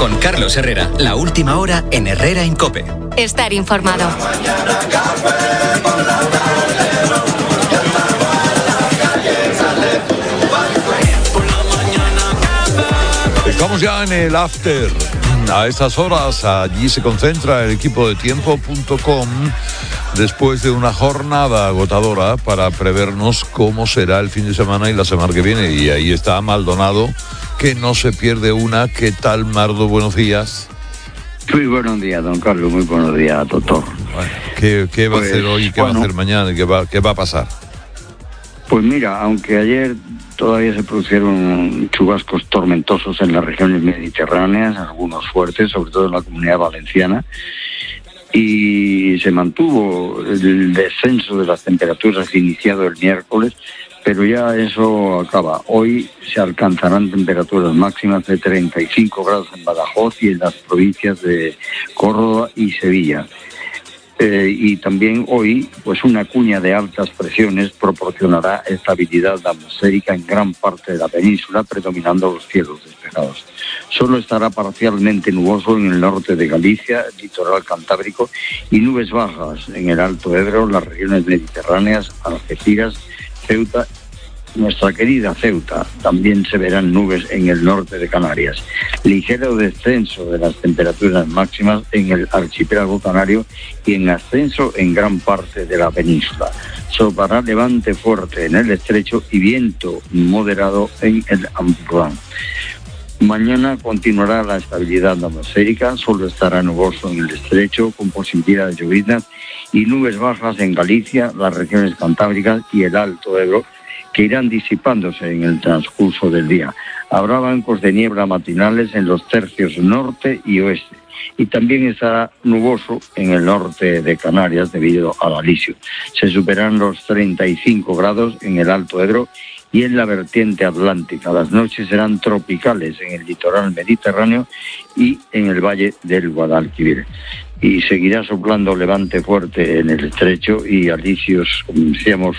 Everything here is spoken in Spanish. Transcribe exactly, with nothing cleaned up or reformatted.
Con Carlos Herrera, la última hora en Herrera en COPE. Estar informado. Estamos ya en el after. A estas horas allí se concentra el equipo de tiempo punto com después de una jornada agotadora para prevernos cómo será el fin de semana y la semana que viene. Y ahí está Maldonado, que no se pierde una. ¿Qué tal, Mardo? Buenos días. Muy buenos días, don Carlos. Muy buenos días, doctor. Bueno, ¿qué, qué va pues, a hacer hoy? ¿Qué bueno, va a hacer mañana? ¿Qué va, qué va a pasar? Pues mira, aunque ayer todavía se produjeron chubascos tormentosos en las regiones mediterráneas, algunos fuertes, sobre todo en la Comunidad Valenciana, y se mantuvo el descenso de las temperaturas iniciado el miércoles, pero ya eso acaba. Hoy se alcanzarán temperaturas máximas de treinta y cinco grados en Badajoz y en las provincias de Córdoba y Sevilla. Eh, y también hoy, pues una cuña de altas presiones proporcionará estabilidad atmosférica en gran parte de la península, predominando los cielos despejados. Solo estará parcialmente nuboso en el norte de Galicia, el litoral cantábrico, y nubes bajas en el Alto Ebro, las regiones mediterráneas, Algeciras, Ceuta. Nuestra querida Ceuta, también se verán nubes en el norte de Canarias. Ligero descenso de las temperaturas máximas en el archipiélago canario y en ascenso en gran parte de la península. Soplará levante fuerte en el estrecho y viento moderado en el Ampurdán. Mañana continuará la estabilidad atmosférica, solo estará nuboso en el estrecho con posibilidad de lloviznas y nubes bajas en Galicia, las regiones cantábricas y el Alto Ebro, que irán disipándose en el transcurso del día. Habrá bancos de niebla matinales en los tercios norte y oeste, y también estará nuboso en el norte de Canarias debido al alisio. Se superarán los treinta y cinco grados en el Alto Ebro y en la vertiente atlántica. Las noches serán tropicales en el litoral mediterráneo y en el valle del Guadalquivir. Y seguirá soplando levante fuerte en el estrecho y alisios, como decíamos,